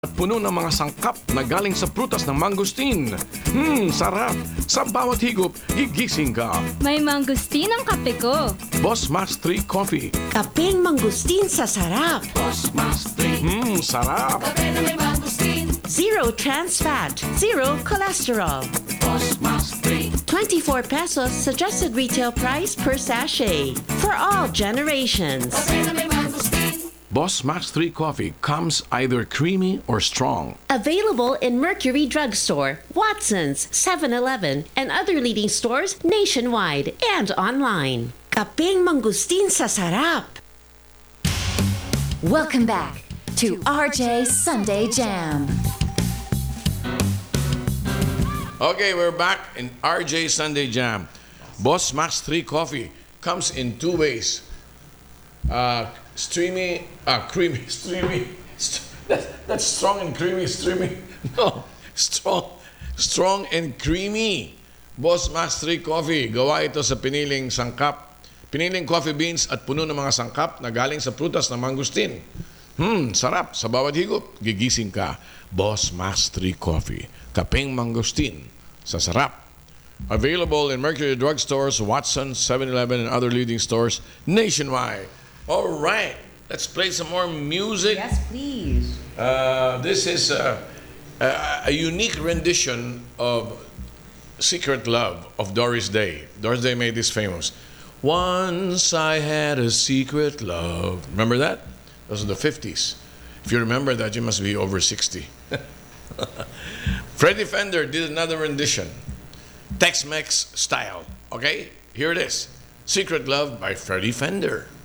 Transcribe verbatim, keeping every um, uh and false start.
at puno ng mga sangkap na galing sa prutas ng mangustin. Hmm, sarap! Sa bawat higop, gigising ka. May mangustin ang kape ko. Boss Max three Coffee. Kapeng mangustin sa sarap. Boss Max three. Hmm, sarap! Kape na may mangustin. Zero trans fat, zero cholesterol. Boss Max three. twenty-four pesos suggested retail price per sachet. For all generations. Kape na may mangustin. Boss Max three Coffee comes either creamy or strong. Available in Mercury Drugstore, Watson's, seven eleven, and other leading stores nationwide and online. Kapeng mangustin sa sarap. Welcome back to R J Sunday Jam. Okay, we're back in R J Sunday Jam. Boss Max three Coffee comes in two ways. Uh, streamy, uh, creamy, streamy. St- that, that's strong and creamy, streamy. No, strong, strong and creamy. Boss Max three Coffee. Gawa ito sa piniling sangkap. Piniling coffee beans at puno ng mga sangkap na galing sa prutas ng mangustin. Hmm, sarap. Sa bawat higop, gigising ka. Boss Max three Coffee. Kapeng mangustin. Sa sarap. Available in Mercury Drugstores, Watson's, seven eleven, and other leading stores nationwide. All right, let's play some more music. Yes, please. Uh, this is a, a, a unique rendition of Secret Love of Doris Day. Doris Day made this famous. Once I had a secret love. Remember that? Those are the fifties. If you remember that, you must be over sixty. Freddie Fender did another rendition. Tex-Mex style. Okay? Here it is. Secret Love by Freddie Fender.